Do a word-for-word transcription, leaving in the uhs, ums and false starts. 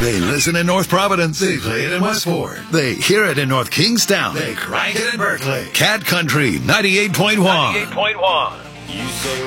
They listen in North Providence. They play it in Westport. They hear it in North Kingstown. They crank it in Berkeley. Cat Country ninety-eight point one. ninety-eight point one. You say